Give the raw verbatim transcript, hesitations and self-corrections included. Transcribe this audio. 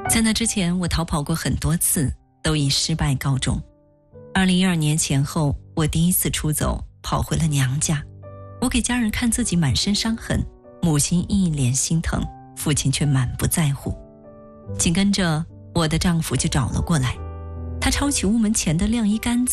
在那之前，我逃跑过很多次，都以失败告终。二零一二年前后，我第一次出走，跑回了娘家。我给家人看自己满身伤痕，母亲一脸心疼，父亲却满不在乎。紧跟着，我的丈夫就找了过来，他抄起屋门前的晾衣杆子，